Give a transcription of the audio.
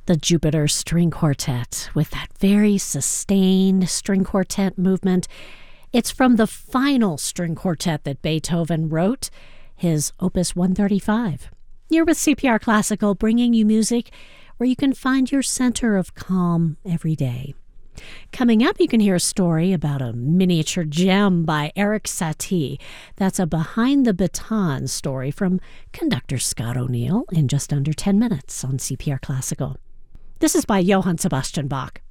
The Jupiter String Quartet with that very sustained string quartet movement. It's from the final string quartet that Beethoven wrote, his Opus 135. You're with CPR Classical, bringing you music where you can find your center of calm every day. Coming up, you can hear a story about a miniature gem by Erik Satie. That's a behind the baton story from conductor Scott O'Neill in just under 10 minutes on CPR Classical. This is by Johann Sebastian Bach.